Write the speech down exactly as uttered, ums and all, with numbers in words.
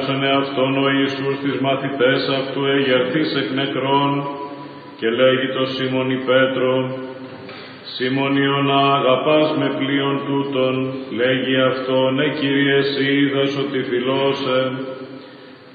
Αυτόν ο Ιησούς τις μαθητές αυτού εγερθείς εκ νεκρών και λέγει το Σίμωνι Πέτρο, Σίμωνιον αγαπάς με πλοίον τούτον, λέγει αυτόν, ναι Κύριε, εσύ είδας ότι φιλώσε,